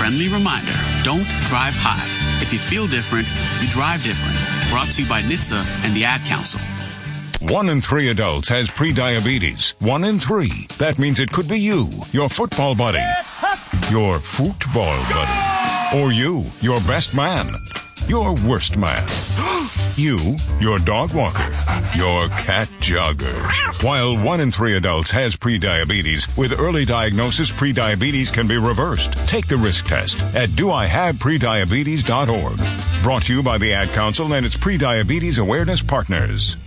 friendly reminder, don't drive high. If you feel different, you drive different. Brought to you by NHTSA and the Ad Council. 1 in 3 adults has prediabetes. 1 in 3. That means it could be you, your football buddy, your football buddy, or you, your best man, your worst man, you, your dog walker, your cat jogger. While 1 in 3 adults has prediabetes, with early diagnosis, prediabetes can be reversed. Take the risk test at doihaveprediabetes.org. Brought to you by the Ad Council and its prediabetes awareness partners.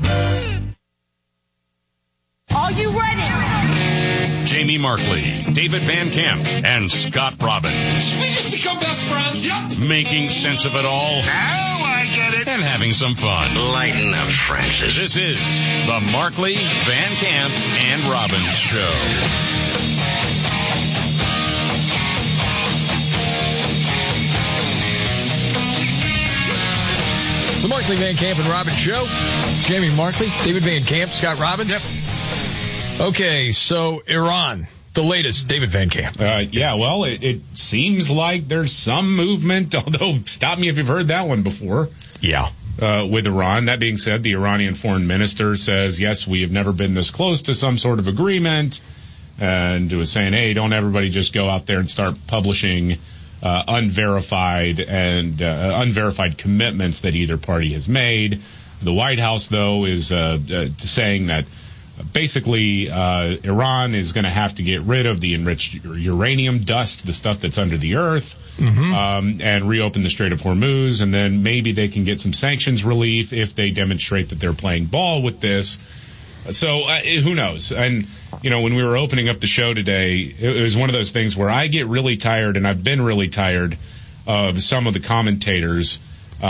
Are you ready? Jamie Markley, David Van Camp, and Scott Robbins. We just become best friends. Yep. Making sense of it all. Now I get it. And having some fun. Lighten up, Francis. This is the Markley, Van Camp, and Robbins Show. The Markley, Van Camp, and Robbins Show. Jamie Markley, David Van Camp, Scott Robbins. Yep. Okay, so Iran, the latest, David Van Camp. Yeah, well, it seems like there's some movement, although stop me if you've heard that one before. Yeah. With Iran. That being said, the Iranian foreign minister says, yes, we have never been this close to some sort of agreement, and was saying, hey, don't everybody just go out there and start publishing unverified commitments that either party has made. The White House, though, is saying that basically Iran is going to have to get rid of the enriched uranium dust, the stuff that's under the earth, and reopen the Strait of Hormuz, and then maybe they can get some sanctions relief if they demonstrate that they're playing ball with this. So who knows? And, you know, when we were opening up the show today, it was one of those things where I get really tired, and I've been really tired of some of the commentators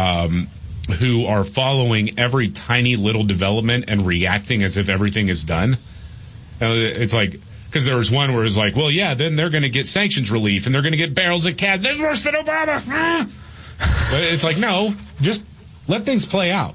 who are following every tiny little development and reacting as if everything is done. It's like, because there was one where it's like, well, yeah, then they're going to get sanctions relief, and they're going to get barrels of cash. This is worse than Obama. But it's like, no, just let things play out.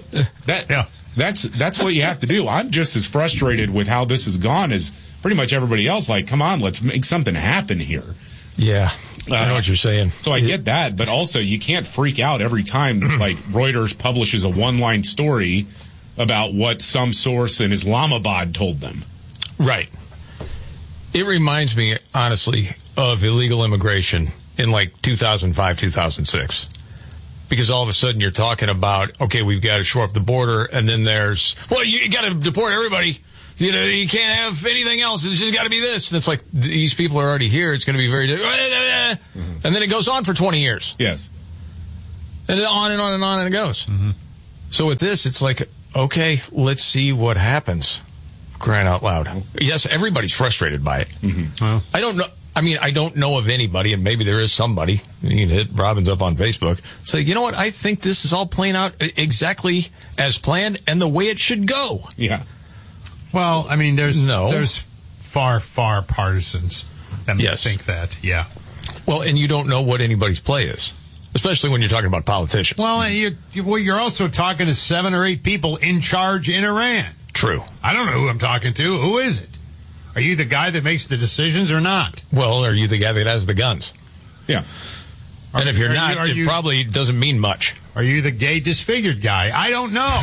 That's what you have to do. I'm just as frustrated with how this has gone as pretty much everybody else. Like, come on, let's make something happen here. Yeah, I know what you're saying. So I get that, but also you can't freak out every time like Reuters publishes a one-line story about what some source in Islamabad told them. Right. It reminds me, honestly, of illegal immigration in like 2005, 2006. Because all of a sudden you're talking about, okay, we've got to shore up the border, and then there's, well, you got to deport everybody. You know, you can't have anything else. It's just got to be this. And it's like, these people are already here. It's going to be very and then it goes on for 20 years. Yes. And on and on and on, and it goes. So with this, it's like, okay, let's see what happens. Crying out loud. Yes, everybody's frustrated by it. Well, I don't know. I mean, I don't know of anybody, and maybe there is somebody. You can hit Robbins up on Facebook. Say, you know what? I think this is all playing out exactly as planned and the way it should go. Yeah. Well, I mean, there's far partisans that think that. Yeah. Well, and you don't know what anybody's play is, especially when you're talking about politicians. Well, you're also talking to 7 or 8 people in charge in Iran. True. I don't know who I'm talking to. Who is it? Are you the guy that makes the decisions or not? Well, are you the guy that has the guns? Yeah. And if you're not, it probably doesn't mean much. Are you the gay disfigured guy? I don't know.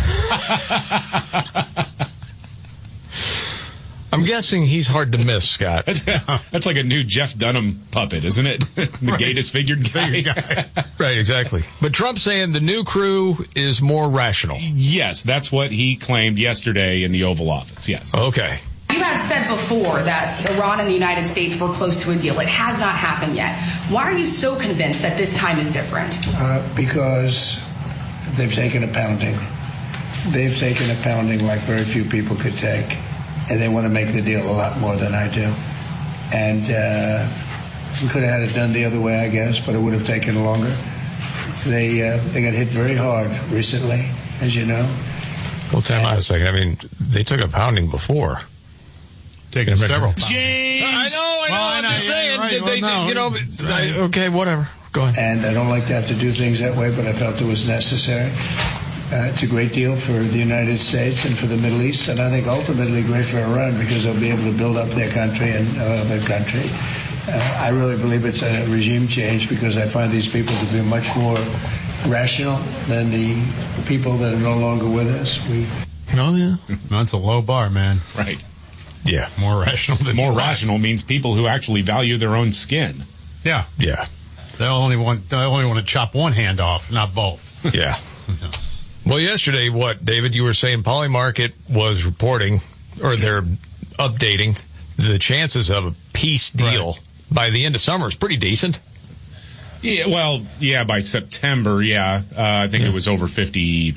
I'm guessing he's hard to miss, Scott. That's like a new Jeff Dunham puppet, isn't it? The gay disfigured guy. Right, exactly. But Trump's saying the new crew is more rational. Yes, that's what he claimed yesterday in the Oval Office, yes. Okay. You have said before that Iran and the United States were close to a deal. It has not happened yet. Why are you so convinced that this time is different? Because they've taken a pounding. They've taken a pounding like very few people could take. And they want to make the deal a lot more than I do. And we could have had it done the other way, I guess, but it would have taken longer. They got hit very hard recently, as you know. Well, time out a second. I mean, they took a pounding before. Taking several pounds. James! I know. I'm just saying. Right. Okay, whatever. Go ahead. And I don't like to have to do things that way, but I felt it was necessary. It's a great deal for the United States and for the Middle East, and I think ultimately great for Iran because they'll be able to build up their country and other country. I really believe it's a regime change because I find these people to be much more rational than the people that are no longer with us. Oh, yeah. That's a low bar, man. Right. Yeah. More rational than more rational means people who actually value their own skin. Yeah. Yeah. They only want to chop one hand off, not both. Yeah. Well, yesterday, David, you were saying Polymarket was reporting, or they're updating, the chances of a peace deal by the end of summer is pretty decent. Yeah, well, by September, I think it was over 50%,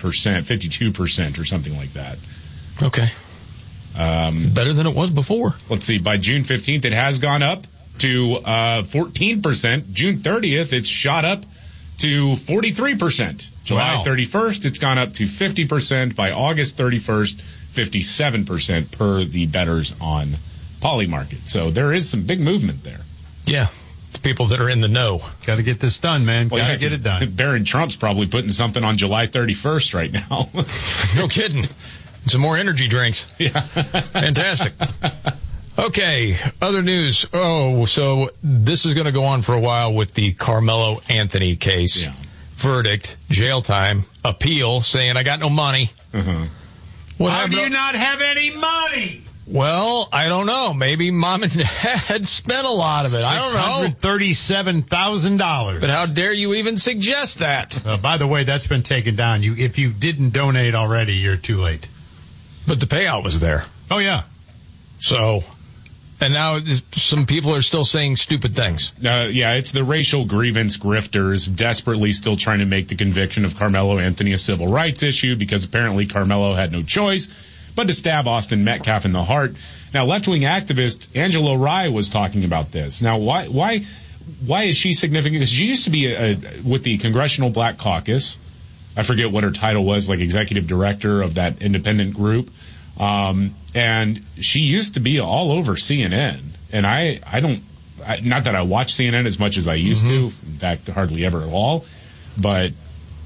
52% or something like that. Okay. Better than it was before. Let's see, by June 15th, it has gone up to 14%. June 30th, it's shot up to 43%. July 31st, it's gone up to 50%. By August 31st, 57% per the bettors on Polymarket. So there is some big movement there. Yeah. The people that are in the know. Got to get this done, man. Got to get it done. Barron Trump's probably putting something on July 31st right now. No kidding. Some more energy drinks. Yeah. Fantastic. Okay, other news. Oh, so this is going to go on for a while with the Carmelo Anthony case. Yeah. Verdict, jail time, appeal, saying I got no money. Mm-hmm. How do you not have any money? Well, I don't know. Maybe mom and dad spent a lot of it. I don't know. $637,000. But how dare you even suggest that? By the way, that's been taken down. If you didn't donate already, you're too late. But the payout was there. Oh, yeah. So, and now some people are still saying stupid things. It's the racial grievance grifters desperately still trying to make the conviction of Carmelo Anthony a civil rights issue because apparently Carmelo had no choice but to stab Austin Metcalf in the heart. Now, left-wing activist Angela Rye was talking about this. Now, why is she significant? Because she used to be with the Congressional Black Caucus. I forget what her title was, like executive director of that independent group. And she used to be all over CNN. And I don't, not that I watch CNN as much as I used to, in fact, hardly ever at all. But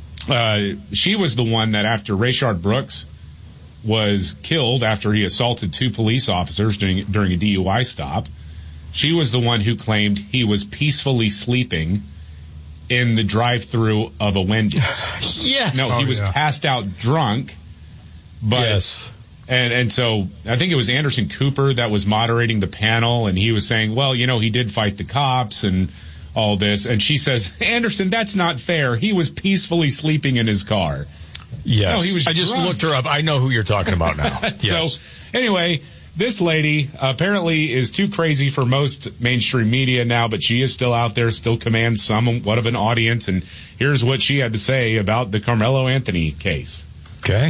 she was the one that after Rayshard Brooks was killed after he assaulted two police officers during a DUI stop, she was the one who claimed he was peacefully sleeping in the drive-thru of a Wendy's. Yes. No, he was passed out drunk. But, yes. And so I think it was Anderson Cooper that was moderating the panel, and he was saying, well, he did fight the cops and all this. And she says, Anderson, that's not fair. He was peacefully sleeping in his car. Yes. No, he was just looked her up. I know who you're talking about now. Yes. So, anyway, this lady apparently is too crazy for most mainstream media now, but she is still out there, still commands somewhat of an audience. And here's what she had to say about the Carmelo Anthony case. Okay.